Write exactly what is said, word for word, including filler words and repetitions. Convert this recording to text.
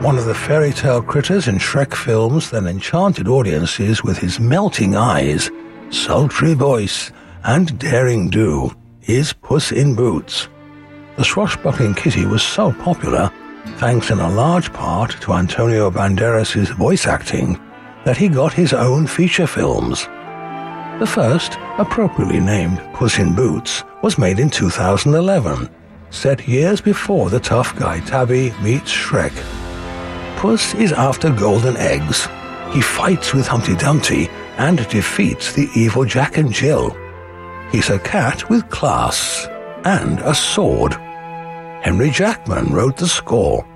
one of the fairy tale critters in Shrek films that enchanted audiences with his melting eyes, sultry voice, and daring do, is Puss in Boots. The swashbuckling kitty was so popular, thanks in a large part to Antonio Banderas' voice acting, that he got his own feature films. The first, appropriately named Puss in Boots, was made in two thousand eleven, set years before the tough guy Tabby meets Shrek. Puss is after golden eggs. He fights with Humpty Dumpty and defeats the evil Jack and Jill. He's a cat with class and a sword. Henry Jackman wrote the score.